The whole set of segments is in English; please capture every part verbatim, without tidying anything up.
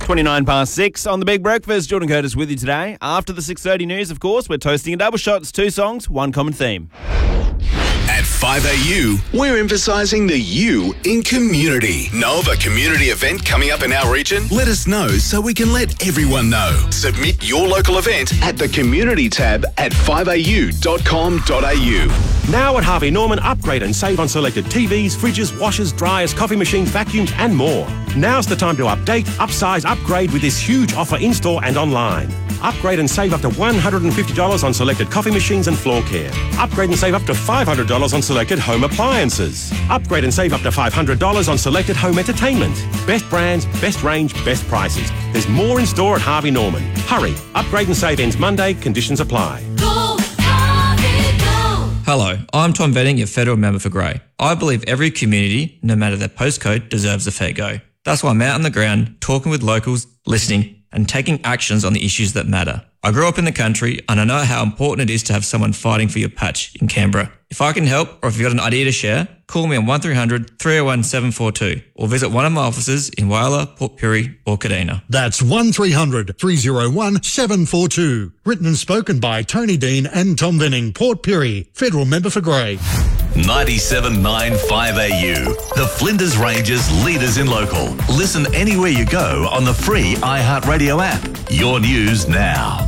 twenty-nine past six on The Big Breakfast. Jordan Curtis with you today. After the six thirty news, of course, we're toasting a double shot. It's two songs, one common theme. At five A U, we're emphasising the U in community. Know of a community event coming up in our region? Let us know so we can let everyone know. Submit your local event at the community tab at five a u dot com dot a u. Now at Harvey Norman, upgrade and save on selected T Vs, fridges, washers, dryers, coffee machines, vacuums and more. Now's the time to update, upsize, upgrade with this huge offer in-store and online. Upgrade and save up to one hundred fifty dollars on selected coffee machines and floor care. Upgrade and save up to five hundred dollars on selected home appliances. Upgrade and save up to five hundred dollars on selected home entertainment. Best brands, best range, best prices. There's more in store at Harvey Norman. Hurry. Upgrade and save ends Monday. Conditions apply. Go, Harvey, go. Hello, I'm Tom Benning, your federal member for Grey. I believe every community, no matter their postcode, deserves a fair go. That's why I'm out on the ground, talking with locals, listening, and taking actions on the issues that matter. I grew up in the country and I know how important it is to have someone fighting for your patch in Canberra. If I can help or if you've got an idea to share, call me on one three hundred, three oh one, seven four two or visit one of my offices in Whyalla, Port Pirie or Kadina. That's one three hundred, three oh one, seven four two. Written and spoken by Tony Dean and Tom Venning, Port Pirie, federal member for Grey. ninety-seven point nine five A U. The Flinders Ranges leaders in local. Listen anywhere you go on the free iHeartRadio app. Your news now.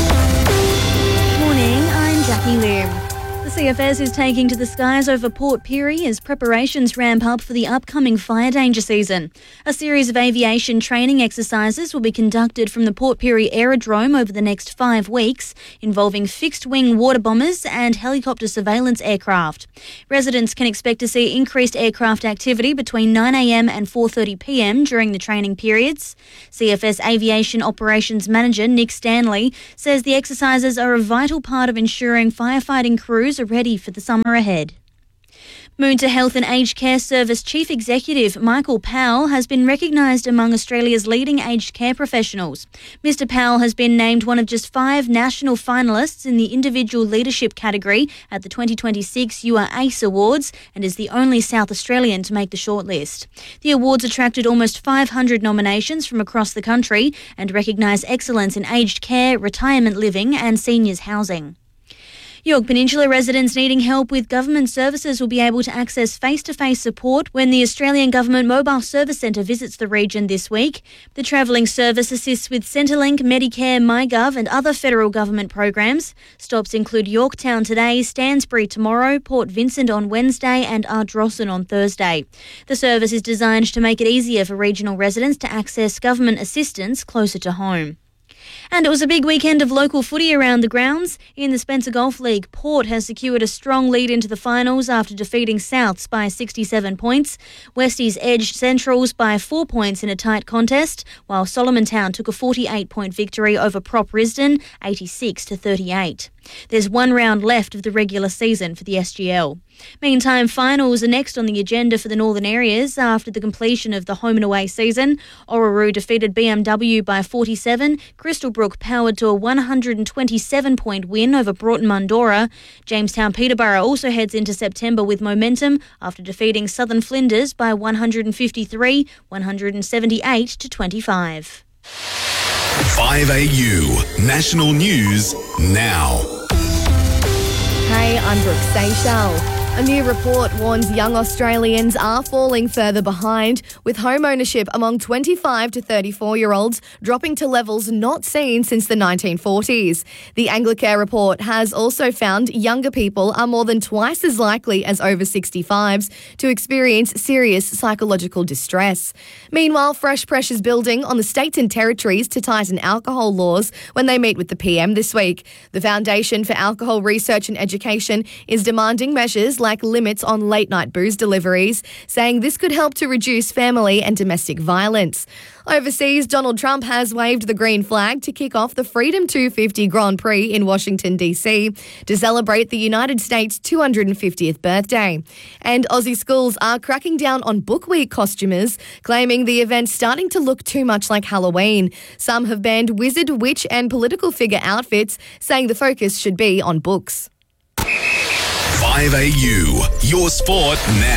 Morning, I'm Jackie Lim. The C F S is taking to the skies over Port Pirie as preparations ramp up for the upcoming fire danger season. A series of aviation training exercises will be conducted from the Port Pirie Aerodrome over the next five weeks, involving fixed-wing water bombers and helicopter surveillance aircraft. Residents can expect to see increased aircraft activity between nine a m and four thirty p m during the training periods. C F S Aviation Operations Manager Nick Stanley says the exercises are a vital part of ensuring firefighting crews are ready for the summer ahead. Moonta Health and Aged Care Service Chief Executive Michael Powell has been recognised among Australia's leading aged care professionals. Mister Powell has been named one of just five national finalists in the individual leadership category at the twenty twenty-six U R ACE Awards and is the only South Australian to make the shortlist. The awards attracted almost five hundred nominations from across the country and recognise excellence in aged care, retirement living and seniors housing. Yorke Peninsula residents needing help with government services will be able to access face-to-face support when the Australian Government Mobile Service Centre visits the region this week. The travelling service assists with Centrelink, Medicare, MyGov and other federal government programs. Stops include Yorktown today, Stansbury tomorrow, Port Vincent on Wednesday and Ardrossan on Thursday. The service is designed to make it easier for regional residents to access government assistance closer to home. And it was a big weekend of local footy around the grounds. In the Spencer Golf League, Port has secured a strong lead into the finals after defeating Souths by sixty-seven points. Westies edged Centrals by four points in a tight contest, while Solomon Town took a forty-eight point victory over Prop Risdon, eighty-six to thirty-eight. There's one round left of the regular season for the S G L. Meantime, finals are next on the agenda for the northern areas after the completion of the home and away season. Orroroo defeated B M W by forty-seven. Crystalbrook powered to a one hundred twenty-seven point win over Broughton Mundora. Jamestown Peterborough also heads into September with momentum after defeating Southern Flinders by one hundred fifty-three, one hundred seventy-eight to twenty-five. five A U. National News now. Hey, I'm Brooke Seychelles. A new report warns young Australians are falling further behind, with home ownership among twenty-five to thirty-four-year-olds dropping to levels not seen since the nineteen forties. The Anglicare report has also found younger people are more than twice as likely as over sixty-fives to experience serious psychological distress. Meanwhile, fresh pressures building on the states and territories to tighten alcohol laws when they meet with the P M this week. The Foundation for Alcohol Research and Education is demanding measures like limits on late-night booze deliveries, saying this could help to reduce family and domestic violence. Overseas, Donald Trump has waved the green flag to kick off the Freedom two fifty Grand Prix in Washington, D C to celebrate the United States' two hundred fiftieth birthday. And Aussie schools are cracking down on Book Week costumers, claiming the event's starting to look too much like Halloween. Some have banned wizard, witch and political figure outfits, saying the focus should be on books. five A U, your sport now.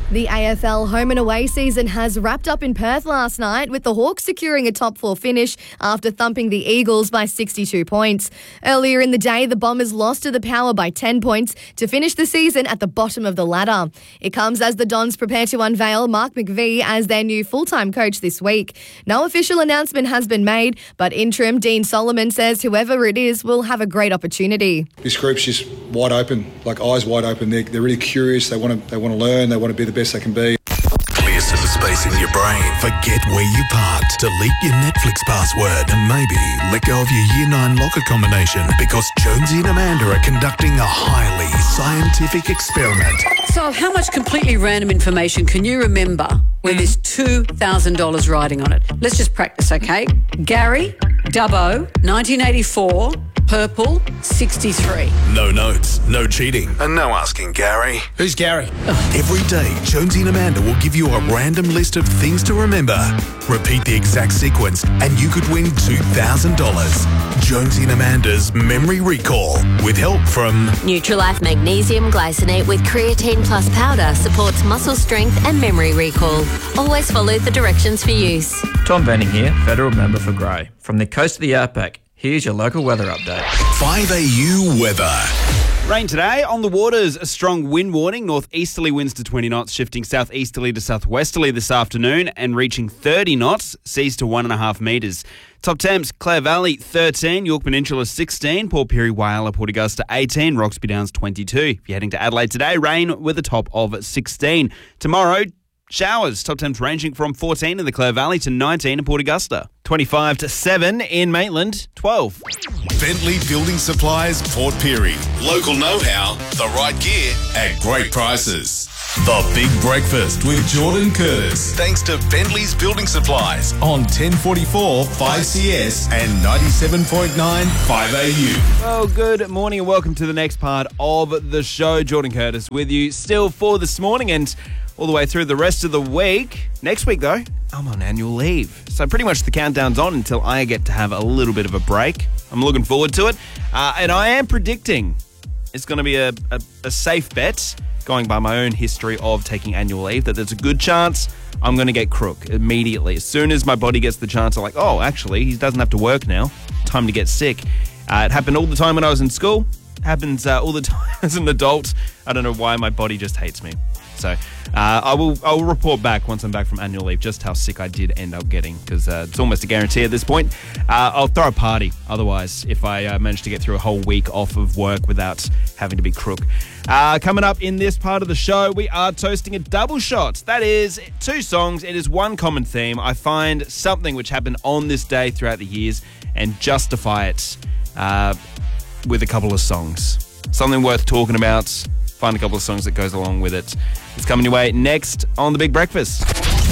The A F L home and away season has wrapped up in Perth last night, with the Hawks securing a top four finish after thumping the Eagles by sixty-two points. Earlier in the day, the Bombers lost to the Power by ten points to finish the season at the bottom of the ladder. It comes as the Dons prepare to unveil Mark McVie as their new full-time coach this week. No official announcement has been made, but interim Dean Solomon says whoever it is will have a great opportunity. This group's just wide open, like eyes wide open. They're, they're really curious. They want to. They want to learn. They want to be the best they can be. Clear some space in your brain. Forget where you parked. Delete your Netflix password and maybe let go of your year nine locker combination, because Jonesy and Amanda are conducting a highly scientific experiment. So how much completely random information can you remember where there's two thousand dollars riding on it? Let's just practice, okay? Gary, Dubbo, nineteen eighty-four, purple, sixty-three. No notes, no cheating, and no asking Gary. Who's Gary? Every day, Jonesy and Amanda will give you a random list of things to remember. Repeat the exact sequence, and you could win two thousand dollars. Jonesy and Amanda's Memory Recall, with help from Nutrilife Magnesium Glycinate with Creatine Plus Powder supports muscle strength and memory recall. Always follow the directions for use. Tom Benning here, federal member for Grey. From the coast to the outback, here's your local weather update. five A U weather. Rain today. On the waters, a strong wind warning. Northeasterly winds to twenty knots, shifting southeasterly to southwesterly this afternoon and reaching thirty knots, seas to one and a half metres. Top temps, Clare Valley thirteen, York Peninsula sixteen, Port Pirie, Whyalla, Port Augusta eighteen, Roxby Downs twenty-two. If you're heading to Adelaide today, rain with a top of sixteen. Tomorrow, showers, top temps ranging from fourteen in the Clare Valley to nineteen in Port Augusta. twenty-five to seven in Maitland, twelve. Bentley Building Supplies, Port Pirie. Local know-how, the right gear at great prices. The Big Breakfast with Jordan Curtis. Thanks to Bentley's Building Supplies on ten forty-four five C S and ninety-seven point nine five A U. Well, good morning and welcome to the next part of the show. Jordan Curtis with you still for this morning and all the way through the rest of the week. Next week, though, I'm on annual leave. So pretty much the countdown's on until I get to have a little bit of a break. I'm looking forward to it. Uh, and I am predicting it's going to be a, a, a safe bet, going by my own history of taking annual leave, that there's a good chance I'm going to get crook immediately. As soon as my body gets the chance, I'm like, oh, actually, he doesn't have to work now. Time to get sick. Uh, it happened all the time when I was in school. Happens uh, all the time as an adult. I don't know why my body just hates me. So uh, I will I will report back once I'm back from annual leave just how sick I did end up getting, because uh, it's almost a guarantee at this point. Uh, I'll throw a party otherwise if I uh, manage to get through a whole week off of work without having to be crook. Uh, coming up in this part of the show, we are toasting a double shot. That is two songs. It is one common theme. I find something which happened on this day throughout the years and justify it uh, with a couple of songs. Something worth talking about. Find a couple of songs that goes along with it. It's coming your way next on The Big Breakfast.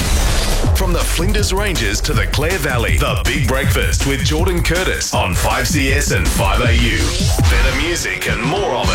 From the Flinders Ranges to the Clare Valley, The Big Breakfast with Jordan Curtis on five C S and five A U. Better music and more of it.